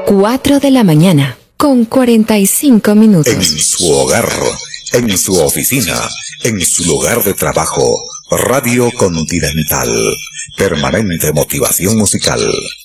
4 de la mañana, con 45 minutos. En su hogar, en su oficina, en su lugar de trabajo, Radio Continental. Permanente motivación musical.